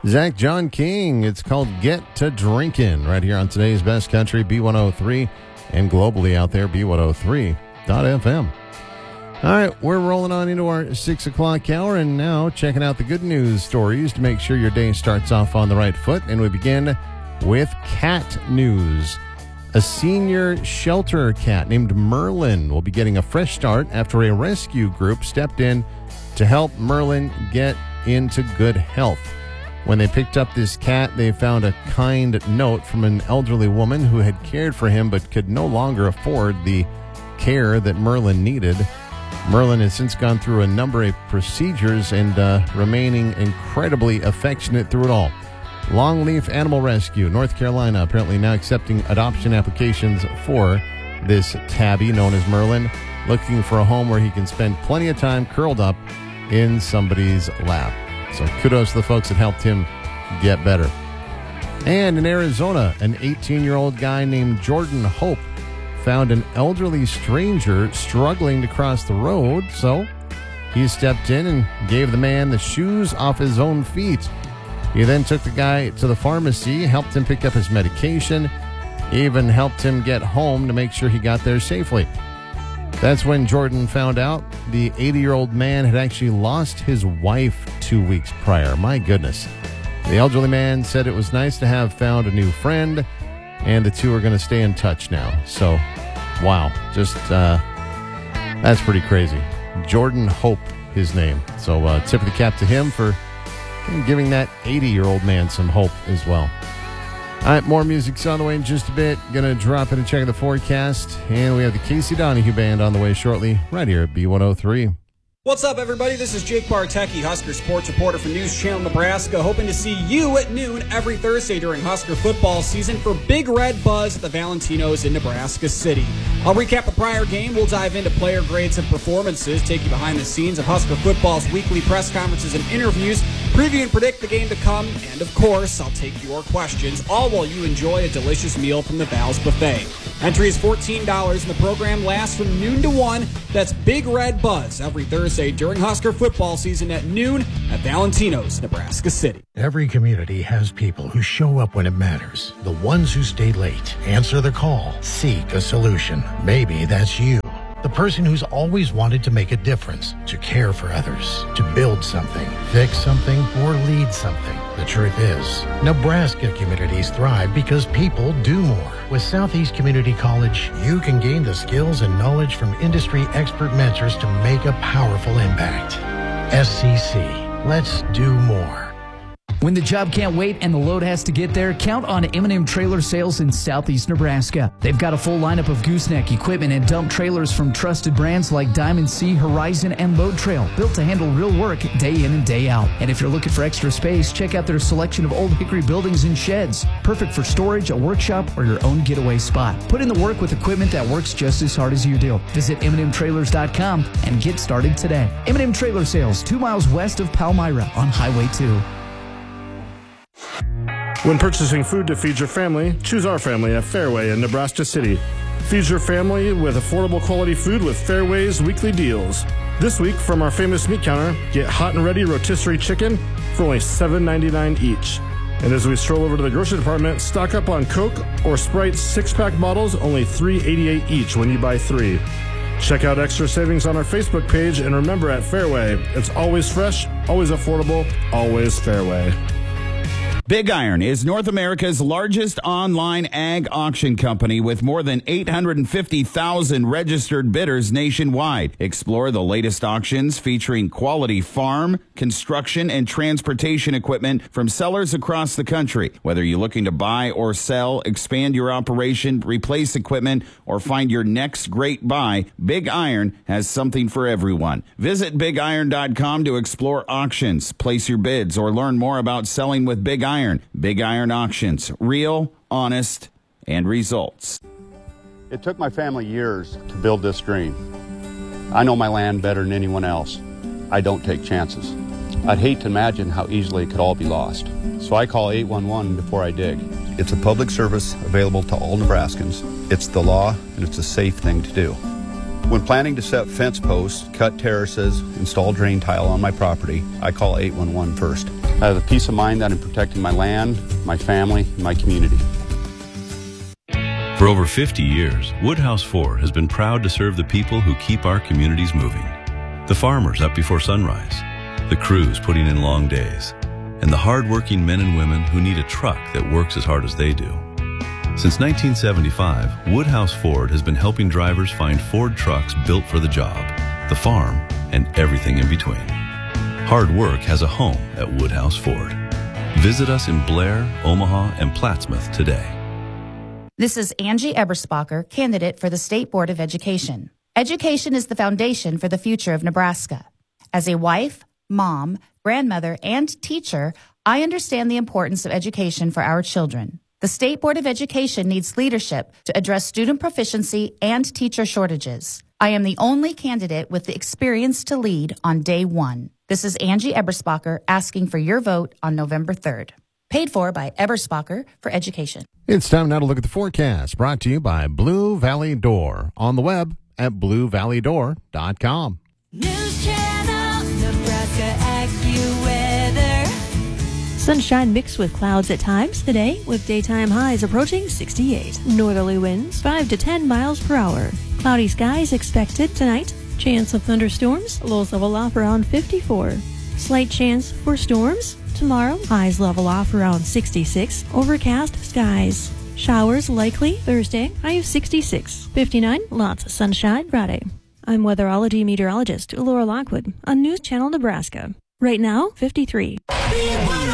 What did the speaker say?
Zach John King. It's called Get to Drinkin' right here on today's Best Country, B103, and globally out there, B103.fm. All right, we're rolling on into our 6 o'clock hour, and now checking out the good news stories to make sure your day starts off on the right foot. And we begin with cat news. A senior shelter cat named Merlin will be getting a fresh start after a rescue group stepped in to help Merlin get into good health. When they picked up this cat, they found a kind note from an elderly woman who had cared for him but could no longer afford the care that Merlin needed. Merlin has since gone through a number of procedures and remaining incredibly affectionate through it all. Longleaf Animal Rescue, North Carolina, apparently now accepting adoption applications for this tabby known as Merlin, looking for a home where he can spend plenty of time curled up in somebody's lap. So kudos to the folks that helped him get better. And in Arizona, an 18-year-old guy named Jordan Hope found an elderly stranger struggling to cross the road, so he stepped in and gave the man the shoes off his own feet. He then took the guy to the pharmacy, helped him pick up his medication, even helped him get home to make sure he got there safely. That's when Jordan found out the 80-year-old man had actually lost his wife 2 weeks prior. My goodness. The elderly man said it was nice to have found a new friend, and the two are going to stay in touch now. So, wow. Just, that's pretty crazy. Jordan Hope, his name. So, tip of the cap to him for giving that 80-year-old man some hope as well. All right, more music's on the way in just a bit. Going to drop in and check the forecast. And we have the Casey Donahue Band on the way shortly, right here at B103. What's up, everybody? This is Jake Bartecki, Husker sports reporter for News Channel Nebraska, hoping to see you at noon every Thursday during Husker football season for Big Red Buzz at the Valentinos in Nebraska City. I'll recap the prior game, we'll dive into player grades and performances, take you behind the scenes of Husker football's weekly press conferences and interviews, preview and predict the game to come, and of course, I'll take your questions, all while you enjoy a delicious meal from the Val's Buffet. Entry is $14 and the program lasts from noon to 1. That's Big Red Buzz every Thursday during Husker football season at noon at Valentinos, Nebraska City. Every community has people who show up when it matters. The ones who stay late, answer the call, seek a solution. Maybe that's you. The person who's always wanted to make a difference, to care for others, to build something, fix something, or lead something. The truth is, Nebraska communities thrive because people do more. With Southeast Community College, you can gain the skills and knowledge from industry expert mentors to make a powerful impact. SCC, let's do more. When the job can't wait and the load has to get there, count on M&M Trailer Sales in Southeast Nebraska. They've got a full lineup of gooseneck equipment and dump trailers from trusted brands like Diamond C, Horizon, and Load Trail, built to handle real work day in and day out. And if you're looking for extra space, check out their selection of old hickory buildings and sheds, perfect for storage, a workshop, or your own getaway spot. Put in the work with equipment that works just as hard as you do. Visit MNMTrailers.com and get started today. M&M Trailer Sales, 2 miles west of Palmyra on Highway 2. When purchasing food to feed your family, choose our family at Fairway in Nebraska City. Feed your family with affordable quality food with Fairway's weekly deals. This week, from our famous meat counter, get hot and ready rotisserie chicken for only $7.99 each. And as we stroll over to the grocery department, stock up on Coke or Sprite 6-pack bottles, only $3.88 each when you buy 3. Check out extra savings on our Facebook page, and remember, at Fairway, it's always fresh, always affordable, always Fairway. Big Iron is North America's largest online ag auction company with more than 850,000 registered bidders nationwide. Explore the latest auctions featuring quality farm, construction, and transportation equipment from sellers across the country. Whether you're looking to buy or sell, expand your operation, replace equipment, or find your next great buy, Big Iron has something for everyone. Visit BigIron.com to explore auctions, place your bids, or learn more about selling with Big Iron. Big Iron Auctions. Real, honest, and results. It took my family years to build this dream. I know my land better than anyone else. I don't take chances. I'd hate to imagine how easily it could all be lost. So I call 811 before I dig. It's a public service available to all Nebraskans. It's the law, and it's a safe thing to do. When planning to set fence posts, cut terraces, install drain tile on my property, I call 811 first. I have the peace of mind that I'm protecting my land, my family, and my community. For over 50 years, Woodhouse Ford has been proud to serve the people who keep our communities moving. The farmers up before sunrise, the crews putting in long days, and the hard-working men and women who need a truck that works as hard as they do. Since 1975, Woodhouse Ford has been helping drivers find Ford trucks built for the job, the farm, and everything in between. Hard work has a home at Woodhouse Ford. Visit us in Blair, Omaha, and Plattsmouth today. This is Angie Eberspacher, candidate for the State Board of Education. Education is the foundation for the future of Nebraska. As a wife, mom, grandmother, and teacher, I understand the importance of education for our children. The State Board of Education needs leadership to address student proficiency and teacher shortages. I am the only candidate with the experience to lead on day one. This is Angie Eberspacher asking for your vote on November 3rd. Paid for by Eberspacher for Education. It's time now to look at the forecast, brought to you by Blue Valley Door, on the web at bluevalleydoor.com. News Channel, Nebraska AccuWeather. Sunshine mixed with clouds at times today, with daytime highs approaching 68. Northerly winds 5 to 10 miles per hour. Cloudy skies expected tonight. Chance of thunderstorms, lows level off around 54. Slight chance for storms tomorrow, highs level off around 66. Overcast skies. Showers likely Thursday, high of 66. 59, lots of sunshine Friday. I'm weatherology meteorologist Laura Lockwood on News Channel Nebraska. Right now, 53.